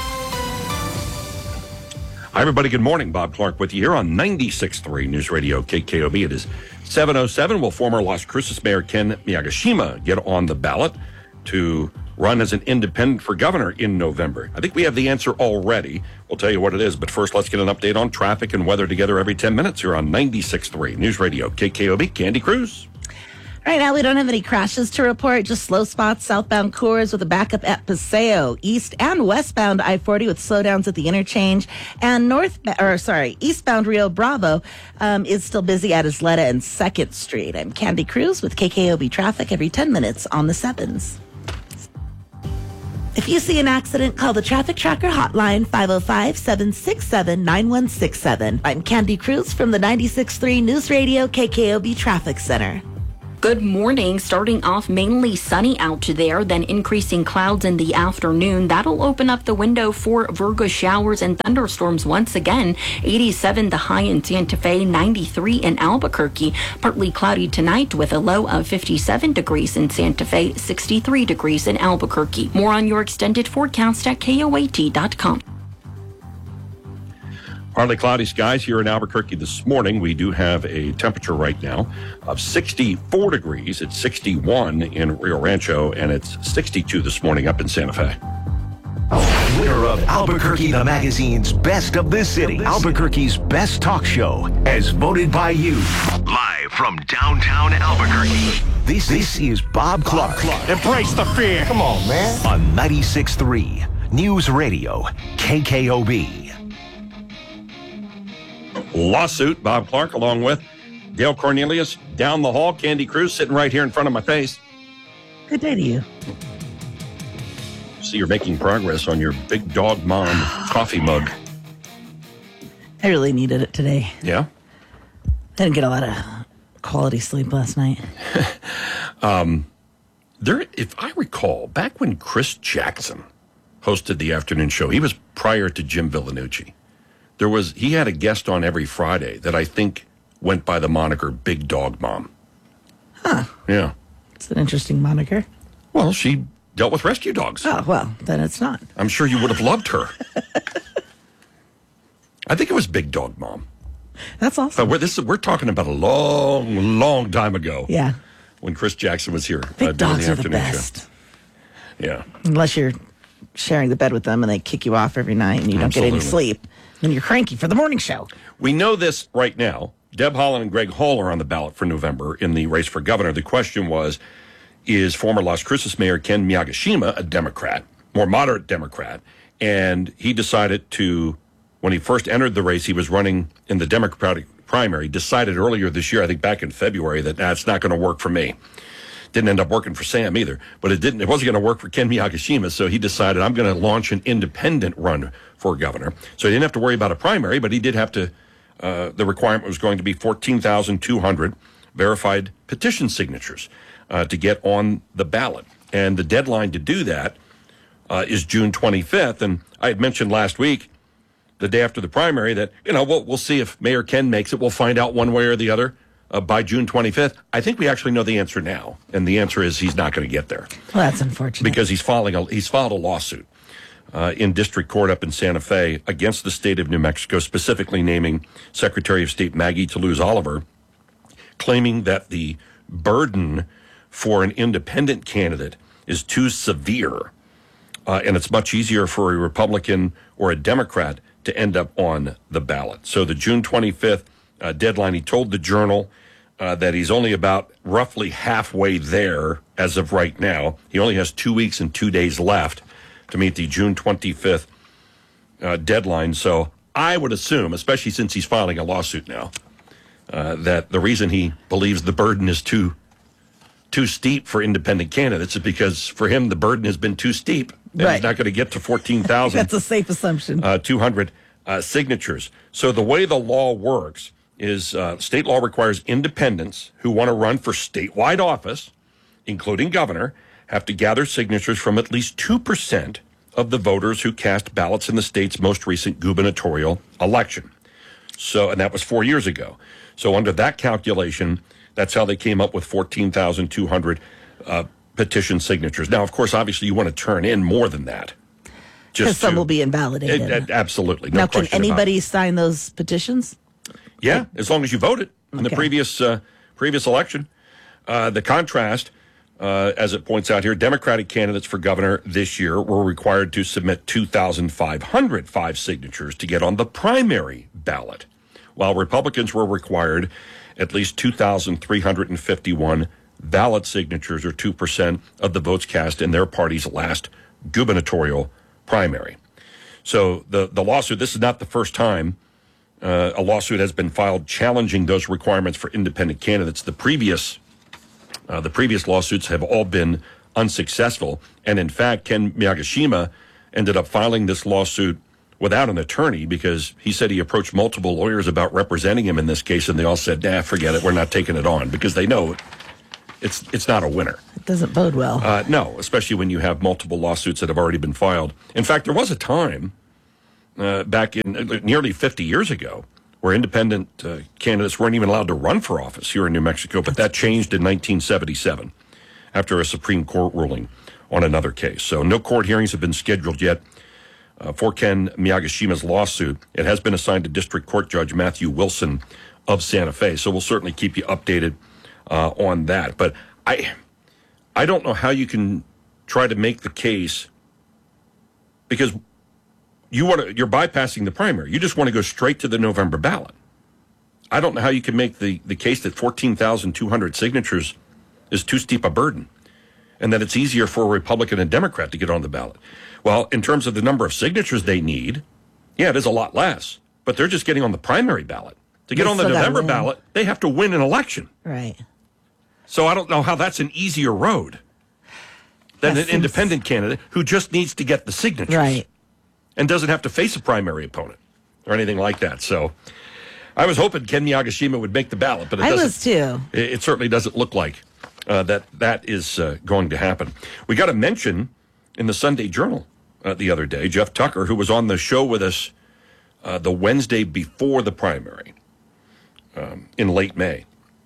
Hi, everybody. Good morning. Bob Clark with you here on 96.3 News Radio KKOB. It is 7:07. Will former Las Cruces Mayor Ken Miyagishima get on the ballot to run as an independent for governor in November? I think we have the answer already. We'll tell you what it is. But first, let's get an update on traffic and weather together every 10 minutes here on 96.3 News Radio KKOB. Candy Cruz. Right now, we don't have any crashes to report, just slow spots, southbound Coors with a backup at Paseo, east and westbound I-40 with slowdowns at the interchange, and eastbound Rio Bravo is still busy at Isleta and 2nd Street. I'm Candy Cruz with KKOB Traffic every 10 minutes on the 7s. If you see an accident, call the Traffic Tracker hotline, 505-767-9167. I'm Candy Cruz from the 96.3 News Radio KKOB Traffic Center. Good morning. Starting off mainly sunny out there, then increasing clouds in the afternoon. That'll open up the window for Virgo showers and thunderstorms once again. 87 the high in Santa Fe, 93 in Albuquerque. Partly cloudy tonight with a low of 57 degrees in Santa Fe, 63 degrees in Albuquerque. More on your extended forecast at KOAT.com. Partly cloudy skies here in Albuquerque this morning. We do have a temperature right now of 64 degrees. It's 61 in Rio Rancho, and it's 62 this morning up in Santa Fe. Winner of Albuquerque the Magazine's Best of the City, Albuquerque's best talk show, as voted by you. Live from downtown Albuquerque, this is Bob Clark. Embrace the fear. Come on, man. On 96.3 News Radio, KKOB. Lawsuit, Bob Clark, along with Dale Cornelius, down the hall, Candy Cruz sitting right here in front of my face. Good day to you. See, you're making progress on your Big Dog Mom coffee mug. I really needed it today. Yeah? I didn't get a lot of quality sleep last night. If I recall, back when Chris Jackson hosted the afternoon show, he was prior to Jim Villanucci. He had a guest on every Friday that I think went by the moniker Big Dog Mom. Huh. Yeah. It's an interesting moniker. Well, she dealt with rescue dogs. Oh, well, then it's not. I'm sure you would have loved her. I think it was Big Dog Mom. That's awesome. But we're talking about a long, long time ago. Yeah. When Chris Jackson was here. Big dogs the are the best. Show. Yeah. Unless you're sharing the bed with them and they kick you off every night and you don't get any sleep. Then you're cranky for the morning show. We know this right now. Deb Haaland and Greg Hall are on the ballot for November in the race for governor. The question was, is former Las Cruces Mayor Ken Miyagishima a Democrat, more moderate Democrat? And he decided to, when he first entered the race, he was running in the Democratic primary, decided earlier this year, I think back in February, that it's not going to work for me. Didn't end up working for Sam either, but it wasn't going to work for Ken Miyagishima, so he decided, I'm going to launch an independent run for governor. So he didn't have to worry about a primary, but he did have to, the requirement was going to be 14,200 verified petition signatures to get on the ballot. And the deadline to do that is June 25th. And I had mentioned last week, the day after the primary, that, we'll see if Mayor Ken makes it. We'll find out one way or the other. By June 25th, I think we actually know the answer now, and the answer is he's not going to get there. Well, that's unfortunate because he's filed a lawsuit in district court up in Santa Fe against the state of New Mexico, specifically naming Secretary of State Maggie Toulouse Oliver, claiming that the burden for an independent candidate is too severe, and it's much easier for a Republican or a Democrat to end up on the ballot. So the June 25th deadline, he told the Journal that he's only about roughly halfway there as of right now. He only has 2 weeks and 2 days left to meet the June 25th deadline. So I would assume, especially since he's filing a lawsuit now, that the reason he believes the burden is too steep for independent candidates is because for him the burden has been too steep. And right. He's not going to get to 14,000. That's a safe assumption. 200 signatures. So the way the law works is state law requires independents who want to run for statewide office, including governor, have to gather signatures from at least 2% of the voters who cast ballots in the state's most recent gubernatorial election. So, and that was 4 years ago. So under that calculation, that's how they came up with 14,200 petition signatures. Now, of course, obviously you want to turn in more than that. Because some will be invalidated. Absolutely. Now, can anybody sign those petitions? Yeah, as long as you voted in the previous election. The contrast, as it points out here, Democratic candidates for governor this year were required to submit 2,505 signatures to get on the primary ballot, while Republicans were required at least 2,351 valid signatures or 2% of the votes cast in their party's last gubernatorial primary. So the lawsuit, this is not the first time a lawsuit has been filed challenging those requirements for independent candidates. The previous lawsuits have all been unsuccessful. And in fact, Ken Miyagishima ended up filing this lawsuit without an attorney because he said he approached multiple lawyers about representing him in this case, and they all said, nah, forget it, we're not taking it on, because they know it's not a winner. It doesn't bode well. No, especially when you have multiple lawsuits that have already been filed. In fact, there was a time back in nearly 50 years ago where independent candidates weren't even allowed to run for office here in New Mexico, but that changed in 1977 after a Supreme Court ruling on another case. So no court hearings have been scheduled yet for Ken Miyagishima's lawsuit. It has been assigned to District Court Judge Matthew Wilson of Santa Fe, so we'll certainly keep you updated on that. But I don't know how you can try to make the case, because you're bypassing the primary. You just want to go straight to the November ballot. I don't know how you can make the case that 14,200 signatures is too steep a burden, and that it's easier for a Republican and Democrat to get on the ballot. Well, in terms of the number of signatures they need, yeah, it is a lot less, but they're just getting on the primary ballot. To get on the November ballot, they have to win an election. Right. So I don't know how that's an easier road than an independent candidate who just needs to get the signatures. Right. And doesn't have to face a primary opponent or anything like that. So I was hoping Ken Miyagishima would make the ballot, but I was too. It certainly doesn't look like that is going to happen. We got a mention in the Sunday Journal the other day, Jeff Tucker, who was on the show with us the Wednesday before the primary in late May.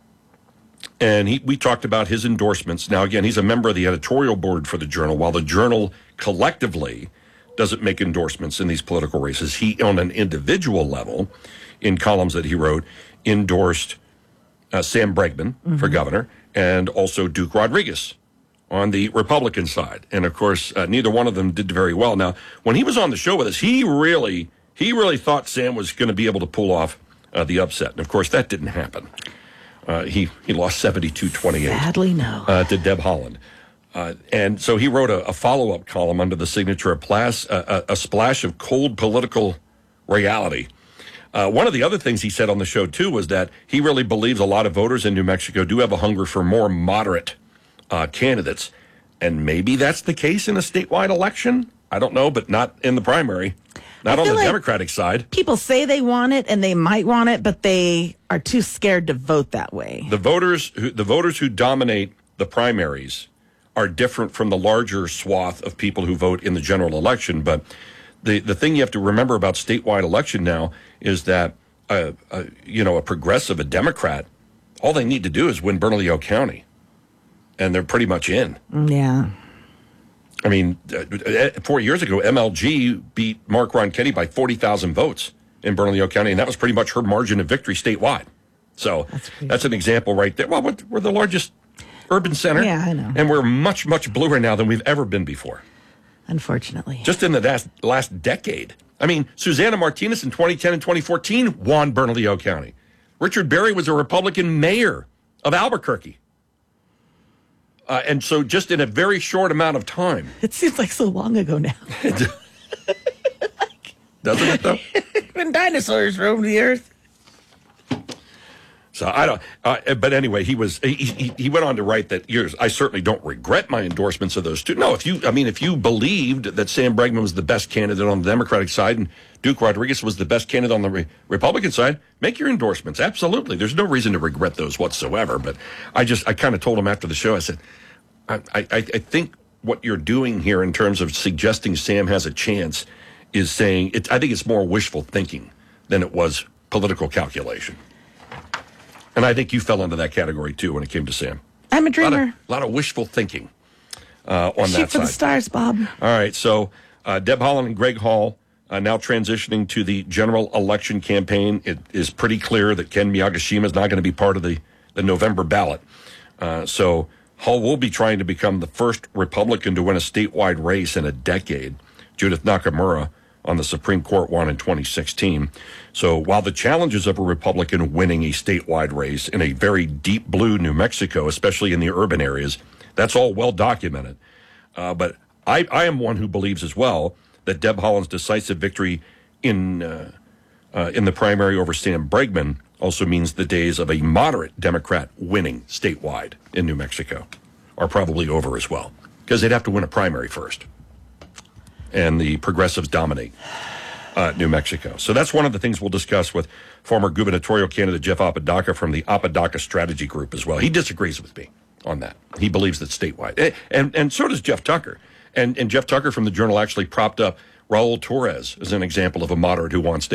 And we talked about his endorsements. Now, again, he's a member of the editorial board for the Journal. While the Journal collectively doesn't make endorsements in these political races, he, on an individual level, in columns that he wrote, endorsed Sam Bregman for governor and also Duke Rodriguez on the Republican side. And, of course, neither one of them did very well. Now, when he was on the show with us, he really thought Sam was going to be able to pull off the upset. And, of course, that didn't happen. He lost 72-28. Sadly, no. To Deb Haaland. And so he wrote a follow-up column under the signature of a splash of cold political reality. One of the other things he said on the show, too, was that he really believes a lot of voters in New Mexico do have a hunger for more moderate candidates. And maybe that's the case in a statewide election. I don't know, but not in the primary. Not on the Democratic side. People say they want it and they might want it, but they are too scared to vote that way. The voters who dominate the primaries are different from the larger swath of people who vote in the general election. But the thing you have to remember about statewide election now is that a progressive, a Democrat, all they need to do is win Bernalillo County, and they're pretty much in. Yeah. I mean, 4 years ago, MLG beat Mark Ronchetti by 40,000 votes in Bernalillo County, and that was pretty much her margin of victory statewide. So that's an example right there. Well, we're the largest urban center. Yeah, I know. And we're much, much bluer now than we've ever been before. Unfortunately. Just in the last decade. I mean, Susana Martinez in 2010 and 2014 won Bernalillo County. Richard Berry was a Republican mayor of Albuquerque. And so just in a very short amount of time. It seems like so long ago now. Doesn't it, though? When dinosaurs roamed the earth. So I don't, but anyway, he went on to write that I certainly don't regret my endorsements of those two. No, if you believed that Sam Bregman was the best candidate on the Democratic side and Duke Rodriguez was the best candidate on the Republican side, make your endorsements. Absolutely. There's no reason to regret those whatsoever. But I kind of told him after the show, I said, I think what you're doing here in terms of suggesting Sam has a chance is saying, I think it's more wishful thinking than it was political calculation. And I think you fell into that category, too, when it came to Sam. I'm a dreamer. A lot of wishful thinking on that side. Shoot for the stars, Bob. All right, so Deb Haaland and Greg Hall now transitioning to the general election campaign. It is pretty clear that Ken Miyagishima is not going to be part of the November ballot. So Hall will be trying to become the first Republican to win a statewide race in a decade. Judith Nakamura on the Supreme Court won in 2016. So while the challenges of a Republican winning a statewide race in a very deep blue New Mexico, especially in the urban areas, that's all well documented. But I am one who believes as well that Deb Haaland's decisive victory in the primary over Sam Bregman also means the days of a moderate Democrat winning statewide in New Mexico are probably over as well, because they'd have to win a primary first. And the progressives dominate New Mexico. So that's one of the things we'll discuss with former gubernatorial candidate Jeff Apodaca from the Apodaca Strategy Group as well. He disagrees with me on that. He believes that statewide. And so does Jeff Tucker. And Jeff Tucker from the Journal actually propped up Raul Torres as an example of a moderate who wants